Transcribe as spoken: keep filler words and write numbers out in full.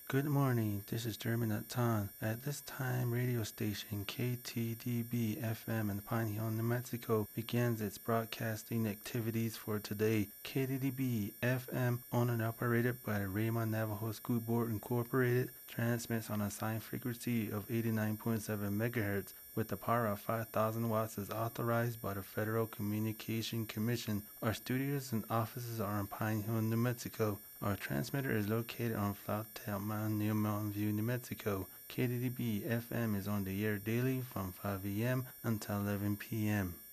Good morning, this is Jeremy Natan. At this time, radio station K T D B F M in Pine Hill, New Mexico begins its broadcasting activities for today. K T D B F M, owned and operated by the Raymond Navajo School Board Incorporated, transmits on a assigned frequency of eighty-nine point seven megahertz with a power of five thousand watts as authorized by the Federal Communication Commission. Our studios and offices are in Pine Hill, New Mexico. Our transmitter is located on Flat Tail Mountain near Mountain View, New Mexico. K T D B F M is on the air daily from five a m until eleven p m